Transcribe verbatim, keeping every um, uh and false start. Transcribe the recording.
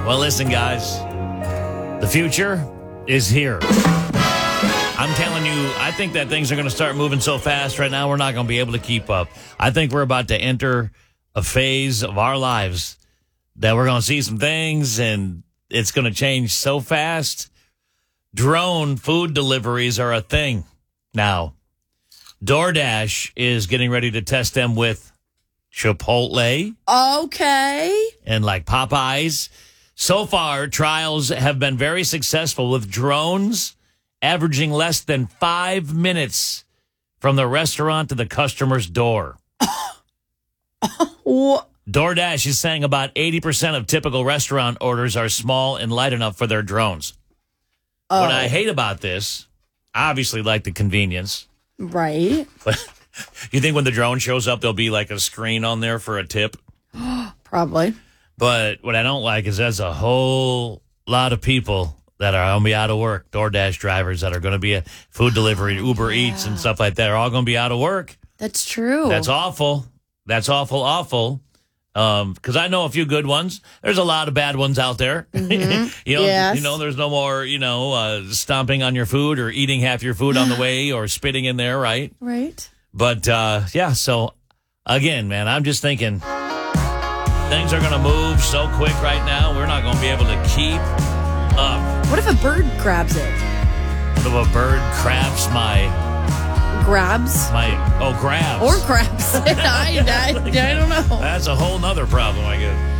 Well, listen, guys. The future is here. I'm telling you, I think that things are going to start moving so fast right now, we're not going to be able to keep up. I think we're about to enter a phase of our lives that we're going to see some things, and it's going to change so fast. Drone food deliveries are a thing now. DoorDash is getting ready to test them with Chipotle. Okay. And like Popeyes. So far, trials have been very successful with drones averaging less than five minutes from the restaurant to the customer's door. What? DoorDash is saying about eighty percent of typical restaurant orders are small and light enough for their drones. Oh. What I hate about this, obviously like the convenience. Right. But you think when the drone shows up, there'll be like a screen on there for a tip? Probably. But what I don't like is there's a whole lot of people that are going to be out of work. DoorDash drivers that are going to be a food delivery, Uber yeah. Eats and stuff like that are all going to be out of work. That's true. That's awful. That's awful, awful. Um, because I know a few good ones. There's a lot of bad ones out there. Mm-hmm. you know, yes. you know, there's no more, you know, uh, stomping on your food or eating half your food on the way or spitting in there, right? Right. But uh, yeah, so again, man, I'm just thinking things are going to move so quick right now. We're not going to be able to keep up. What if a bird grabs it? What if a bird grabs my Grabs? my oh grabs Or grabs it. I, I, I don't know. That's a whole nother problem, I guess.